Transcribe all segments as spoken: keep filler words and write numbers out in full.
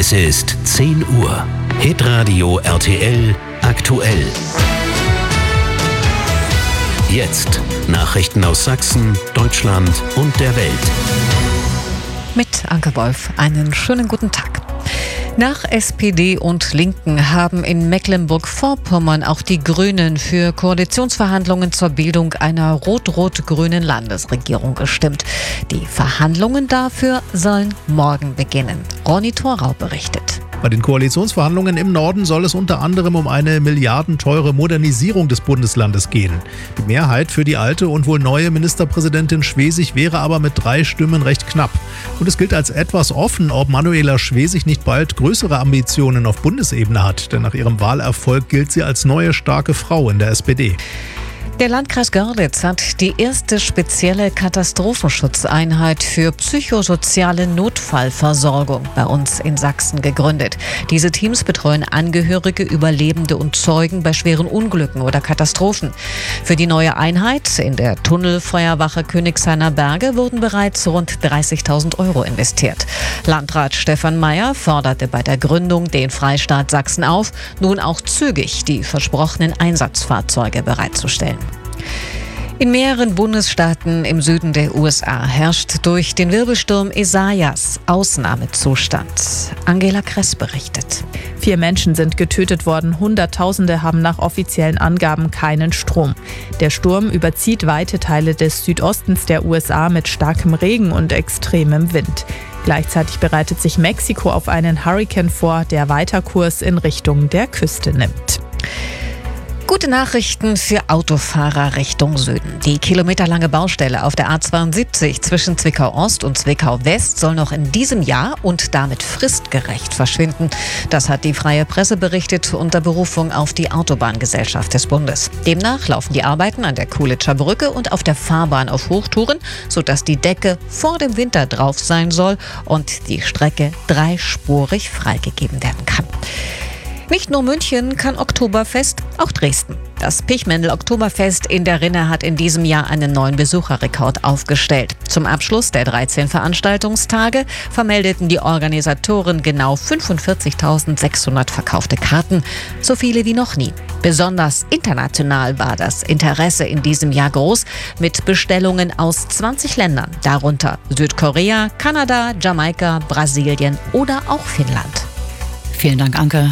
Es ist zehn Uhr. Hitradio R T L aktuell. Jetzt Nachrichten aus Sachsen, Deutschland und der Welt. Mit Anke Wolf einen schönen guten Tag. Nach S P D und Linken haben in Mecklenburg-Vorpommern auch die Grünen für Koalitionsverhandlungen zur Bildung einer rot-rot-grünen Landesregierung gestimmt. Die Verhandlungen dafür sollen morgen beginnen. Ronny Thorau berichtet. Bei den Koalitionsverhandlungen im Norden soll es unter anderem um eine milliardenteure Modernisierung des Bundeslandes gehen. Die Mehrheit für die alte und wohl neue Ministerpräsidentin Schwesig wäre aber mit drei Stimmen recht knapp. Und es gilt als etwas offen, ob Manuela Schwesig nicht bald größere Ambitionen auf Bundesebene hat. Denn nach ihrem Wahlerfolg gilt sie als neue starke Frau in der S P D. Der Landkreis Görlitz hat die erste spezielle Katastrophenschutzeinheit für psychosoziale Notfallversorgung bei uns in Sachsen gegründet. Diese Teams betreuen Angehörige, Überlebende und Zeugen bei schweren Unglücken oder Katastrophen. Für die neue Einheit in der Tunnelfeuerwache Königshainer Berge wurden bereits rund dreißigtausend Euro investiert. Landrat Stefan Mayer forderte bei der Gründung den Freistaat Sachsen auf, nun auch zügig die versprochenen Einsatzfahrzeuge bereitzustellen. In mehreren Bundesstaaten im Süden der U S A herrscht durch den Wirbelsturm Isaias Ausnahmezustand. Angela Kress berichtet. Vier Menschen sind getötet worden, Hunderttausende haben nach offiziellen Angaben keinen Strom. Der Sturm überzieht weite Teile des Südostens der U S A mit starkem Regen und extremem Wind. Gleichzeitig bereitet sich Mexiko auf einen Hurrikan vor, der weiter Kurs in Richtung der Küste nimmt. Gute Nachrichten für Autofahrer Richtung Süden. Die kilometerlange Baustelle auf der A zweiundsiebzig zwischen Zwickau-Ost und Zwickau-West soll noch in diesem Jahr und damit fristgerecht verschwinden. Das hat die Freie Presse berichtet unter Berufung auf die Autobahngesellschaft des Bundes. Demnach laufen die Arbeiten an der Kulitscher Brücke und auf der Fahrbahn auf Hochtouren, sodass die Decke vor dem Winter drauf sein soll und die Strecke dreispurig freigegeben werden kann. Nicht nur München kann Oktoberfest, auch Dresden. Das Pichmendel-Oktoberfest in der Rinne hat in diesem Jahr einen neuen Besucherrekord aufgestellt. Zum Abschluss der dreizehn Veranstaltungstage vermeldeten die Organisatoren genau fünfundvierzigtausendsechshundert verkaufte Karten, so viele wie noch nie. Besonders international war das Interesse in diesem Jahr groß, mit Bestellungen aus zwanzig Ländern, darunter Südkorea, Kanada, Jamaika, Brasilien oder auch Finnland. Vielen Dank, Anke.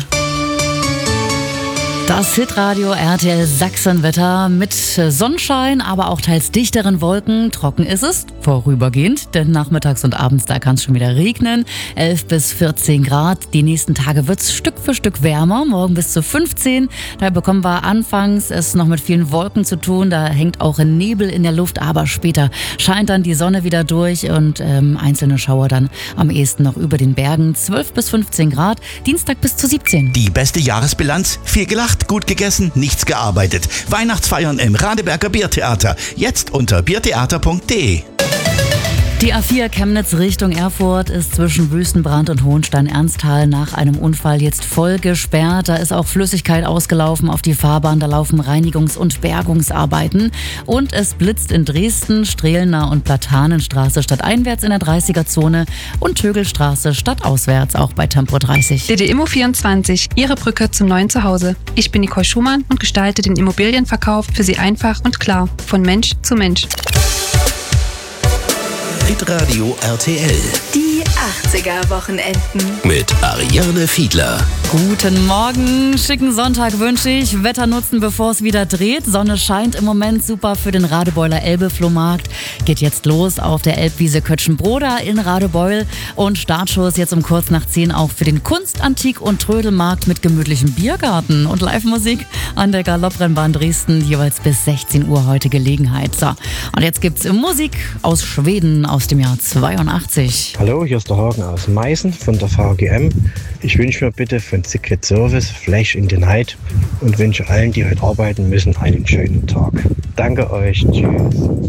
Das Hitradio R T L Sachsenwetter mit Sonnenschein, aber auch teils dichteren Wolken. Trocken ist es, vorübergehend, denn nachmittags und abends, da kann es schon wieder regnen. elf bis vierzehn Grad. Die nächsten Tage wird es Stück für Stück wärmer, morgen bis zu fünfzehn. Da bekommen wir anfangs es noch mit vielen Wolken zu tun. Da hängt auch ein Nebel in der Luft, aber später scheint dann die Sonne wieder durch und ähm, einzelne Schauer dann am ehesten noch über den Bergen. zwölf bis fünfzehn Grad, Dienstag bis zu siebzehn. Die beste Jahresbilanz, viel gelacht, gut gegessen, nichts gearbeitet. Weihnachtsfeiern im Radeberger Biertheater. Jetzt unter biertheater punkt de. Die A vier Chemnitz Richtung Erfurt ist zwischen Wüstenbrand und Hohenstein-Ernsthal nach einem Unfall jetzt voll gesperrt. Da ist auch Flüssigkeit ausgelaufen auf die Fahrbahn. Da laufen Reinigungs- und Bergungsarbeiten. Und es blitzt in Dresden, Strehlener und Platanenstraße stadteinwärts in der dreißiger-Zone und Tögelstraße stadtauswärts auch bei Tempo dreißig. D D Immo vierundzwanzig, Ihre Brücke zum neuen Zuhause. Ich bin Nicole Schumann und gestalte den Immobilienverkauf für Sie einfach und klar, von Mensch zu Mensch. Hitradio R T L. Die achtziger-Wochenenden. Mit Ariane Fiedler. Guten Morgen, schicken Sonntag wünsche ich. Wetter nutzen, bevor es wieder dreht. Sonne scheint im Moment, super für den Radebeuler Elbe-Flohmarkt. Geht jetzt los auf der Elbwiese Kötschenbroda in Radebeul. Und Startschuss jetzt um kurz nach zehn auch für den Kunst-, Antik- und Trödelmarkt mit gemütlichem Biergarten und Live-Musik an der Galopprennbahn Dresden. Jeweils bis sechzehn Uhr heute Gelegenheit. So, und jetzt gibt's Musik aus Schweden aus dem Jahr zweiundachtzig. Hallo, hier ist der Hagen aus Meißen von der V G M. Ich wünsche mir bitte von Secret Service Flash in the Night und wünsche allen, die heute arbeiten müssen, einen schönen Tag. Danke euch. Tschüss.